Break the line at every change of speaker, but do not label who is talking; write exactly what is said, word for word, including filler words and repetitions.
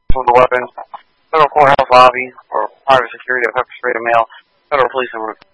with a weapon, Federal Courthouse lobby, or private security that pepper sprayed a male, Federal Police en route.